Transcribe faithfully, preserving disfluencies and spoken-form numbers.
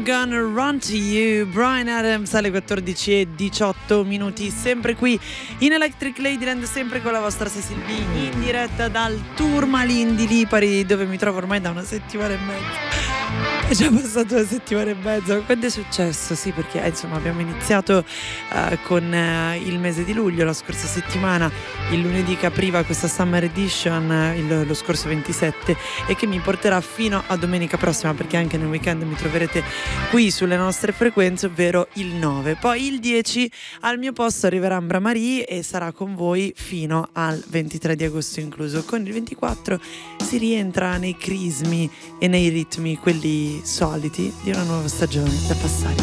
Gonna Run to You, Bryan Adams alle quattordici e diciotto minuti, sempre qui in Electric Ladyland, sempre con la vostra Cecil B, in diretta dal Tourmaline di Lipari, dove mi trovo ormai da una settimana e mezza. È già passato una settimana e mezza. Quando è successo? Sì, perché insomma abbiamo iniziato uh, con uh, il mese di luglio, la scorsa settimana, il lunedì che apriva questa Summer Edition, uh, il, lo scorso ventisette, e che mi porterà fino a domenica prossima, perché anche nel weekend mi troverete qui sulle nostre frequenze, ovvero il nove. Poi il dieci al mio posto arriverà Ambra Marie e sarà con voi fino al ventitré di agosto incluso. Con il ventiquattro si rientra nei crismi e nei ritmi, quelli soliti di una nuova stagione da passare.